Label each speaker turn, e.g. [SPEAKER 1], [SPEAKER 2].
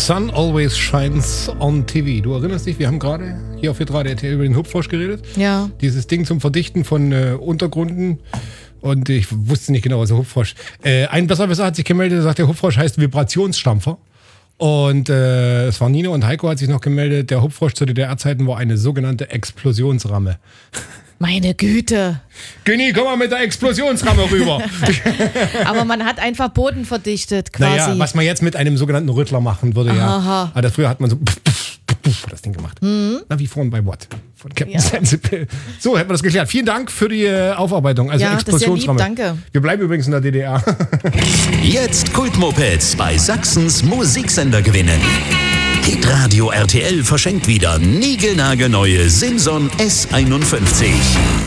[SPEAKER 1] Sun always shines on TV. Du erinnerst dich, wir haben gerade hier auf Hitradio RTL über den Hupfrosch geredet.
[SPEAKER 2] Ja.
[SPEAKER 1] Dieses Ding zum Verdichten von Untergründen. Und ich wusste nicht genau, was der Hupfrosch. Ein Besserwisser hat sich gemeldet, der sagt, der Hupfrosch heißt Vibrationsstampfer. Und es war Nino und Heiko hat sich noch gemeldet, der Hupfrosch zu DDR-Zeiten war eine sogenannte Explosionsramme.
[SPEAKER 2] Meine Güte.
[SPEAKER 1] Günni, komm mal mit der Explosionsramme rüber.
[SPEAKER 2] Aber man hat einfach Boden verdichtet quasi.
[SPEAKER 1] Naja, was man jetzt mit einem sogenannten Rüttler machen würde, ja.
[SPEAKER 2] Aha.
[SPEAKER 1] Aber früher hat man so das Ding gemacht. Na, wie vorhin bei What? Von Captain Sensible. So, hätten wir das geklärt. Vielen Dank für die Aufarbeitung. Also
[SPEAKER 2] Ja, das ist ja lieb,
[SPEAKER 1] Explosionsramme.
[SPEAKER 2] danke.
[SPEAKER 1] Wir bleiben übrigens in der DDR.
[SPEAKER 3] Jetzt Kultmopeds bei Sachsens Musiksender gewinnen. Hitradio RTL verschenkt wieder niegelnagelneue Simson S51.